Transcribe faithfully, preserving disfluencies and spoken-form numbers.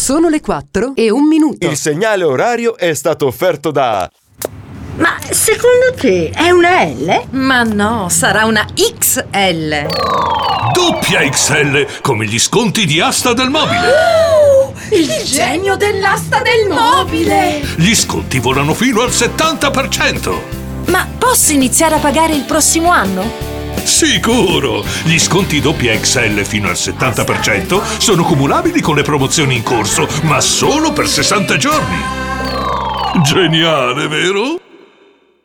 Sono le quattro e un minuto. Il segnale orario è stato offerto da... Ma secondo te è una L? Ma no, sarà una X L. Doppia X L, come gli sconti di Asta del Mobile. Oh, il, il genio dell'asta del mobile. Gli sconti volano fino al settanta per cento. Ma posso iniziare a pagare il prossimo anno? Sicuro! Gli sconti doppia X L fino al settanta per cento sono cumulabili con le promozioni in corso, ma solo per sessanta giorni. Geniale, vero?